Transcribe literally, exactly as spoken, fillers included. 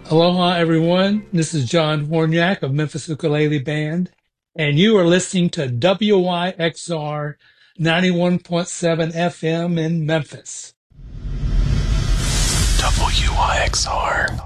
Aloha, everyone. This is John Horniak of Memphis Ukulele Band, and you are listening to W Y X R ninety-one point seven F M in Memphis. W Y X R.